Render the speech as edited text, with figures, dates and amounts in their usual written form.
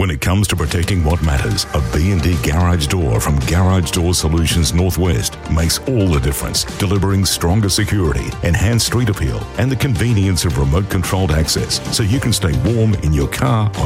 When it comes to protecting what matters, a B&D garage door from Garage Door Solutions Northwest makes all the difference, delivering stronger security, enhanced street appeal, and the convenience of remote-controlled access so you can stay warm in your car, on